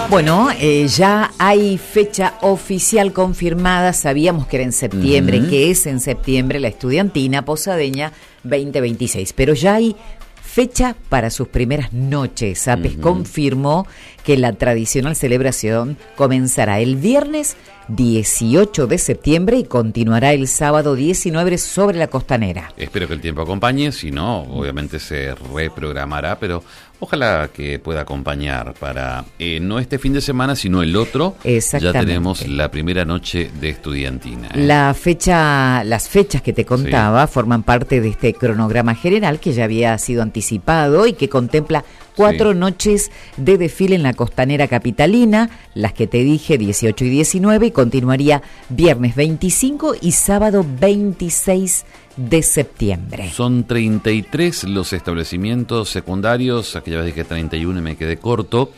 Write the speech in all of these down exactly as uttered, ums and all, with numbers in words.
Bueno, eh, ya hay fecha oficial confirmada, sabíamos que era en septiembre, uh-huh. que es en septiembre la estudiantina posadeña veinte veintiséis, pero ya hay fecha para sus primeras noches. APES uh-huh. confirmó que la tradicional celebración comenzará el viernes dieciocho de septiembre y continuará el sábado diecinueve sobre la Costanera. Espero que el tiempo acompañe, si no, obviamente se reprogramará, pero ojalá que pueda acompañar para eh, no este fin de semana, sino el otro. Ya tenemos la primera noche de estudiantina. ¿eh? La fecha, las fechas que te contaba sí. forman parte de este cronograma general que ya había sido anticipado y que contempla cuatro sí. noches de desfile en la Costanera capitalina, las que te dije, dieciocho y diecinueve, y continuaría viernes veinticinco y sábado veintiséis de septiembre. Son treinta y tres los establecimientos secundarios, aquella vez dije treinta y uno y me quedé corto,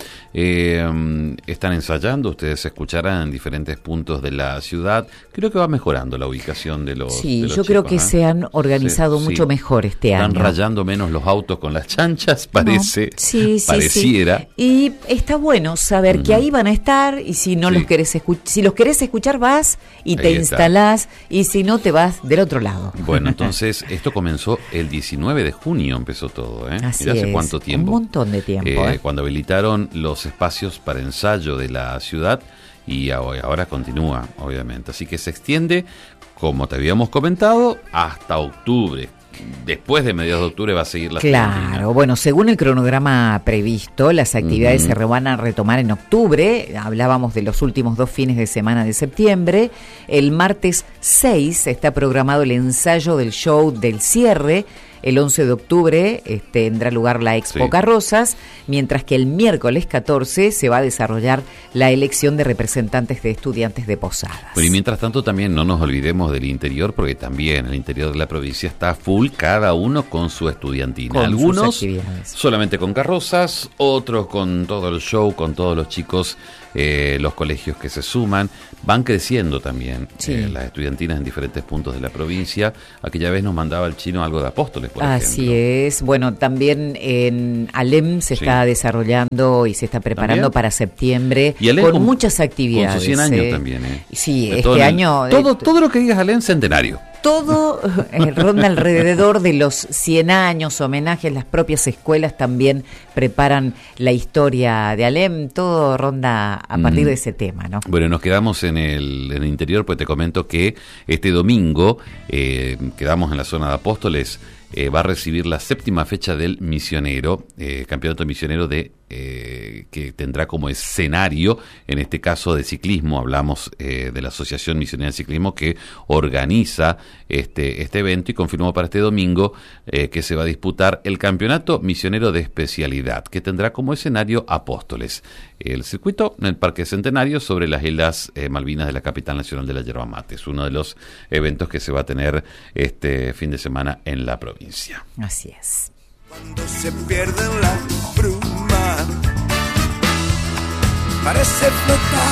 eh, están ensayando, ustedes escucharán en diferentes puntos de la ciudad. Creo que va mejorando la ubicación de los Sí, de los yo chicos, creo que ¿eh? se han organizado sí, mucho sí. mejor este Están año. Están rayando menos los autos con las chanchas, parece, no. sí, sí, pareciera. Sí. Y está bueno saber uh-huh. que ahí van a estar, y si no sí. los querés escuchar, si los querés escuchar vas y ahí te está. instalás, y si no te vas del otro lado. Bueno, entonces esto comenzó el diecinueve de junio, empezó todo, ¿eh? Así Mirá hace es, cuánto tiempo. Un montón de tiempo. Eh, ¿eh? Cuando habilitaron los espacios para ensayo de la ciudad, y ahora continúa, obviamente. Así que se extiende, como te habíamos comentado, hasta octubre. Después de mediados de octubre va a seguir la Claro, estudiantina. Bueno, según el cronograma previsto, las actividades uh-huh. se van a retomar en octubre. Hablábamos de los últimos dos fines de semana de septiembre. El martes seis está programado el ensayo del show del cierre. El once de octubre eh, tendrá lugar la Expo sí. Carrozas, mientras que el miércoles catorce se va a desarrollar la elección de representantes de estudiantes de Posadas. Bueno, y mientras tanto también no nos olvidemos del interior, porque también el interior de la provincia está full, cada uno con su estudiantina. Con Algunos sus actividades. Solamente con carrozas, otros con todo el show, con todos los chicos, eh, los colegios que se suman. Van creciendo también sí. eh, las estudiantinas en diferentes puntos de la provincia. Aquella vez nos mandaba el chino algo de Apóstoles, por Así ejemplo. es. Bueno, también en Alem se sí. está desarrollando y se está preparando ¿También? para septiembre y Alem con, con muchas actividades. Con sus cien años eh. también, ¿eh? Sí, de este todo el, año... Todo, eh, todo lo que digas Alem, centenario. Todo eh, ronda alrededor de los cien años, homenajes, las propias escuelas también preparan la historia de Alem, todo ronda a partir mm. de ese tema, ¿no? Bueno, nos quedamos en el, en el interior, pues te comento que este domingo eh, quedamos en la zona de Apóstoles, eh, va a recibir la séptima fecha del misionero, eh, campeonato misionero de eh, que tendrá como escenario, en este caso de ciclismo, hablamos eh, de la Asociación Misionera de Ciclismo que organiza este, este evento y confirmó para este domingo eh, que se va a disputar el campeonato misionero de especialidad, que tendrá como escenario Apóstoles. El circuito en el Parque Centenario sobre las Islas eh, Malvinas de la capital nacional de la yerba mate. Es uno de los eventos que se va a tener este fin de semana en la provincia. Así es. Cuando se pierde la bruma, parece flotar.